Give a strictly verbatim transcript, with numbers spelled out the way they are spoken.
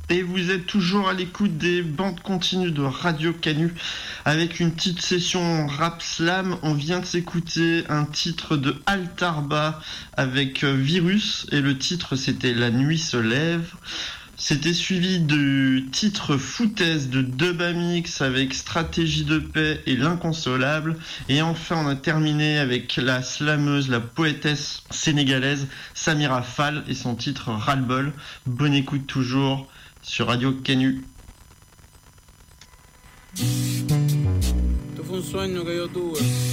Et vous êtes toujours à l'écoute des bandes continues de Radio Canu avec une petite session rap slam. On vient de s'écouter un titre de Altarba avec Virus et le titre c'était La nuit se lève. C'était suivi de titre Foutaise de Dubamix avec Stratégie de paix et L'Inconsolable. Et enfin, on a terminé avec la slameuse, la poétesse sénégalaise Samira Fall et son titre Ras-le-bol. Bonne écoute toujours sur Radio Canu. Tu fue un sueño que yo tuve.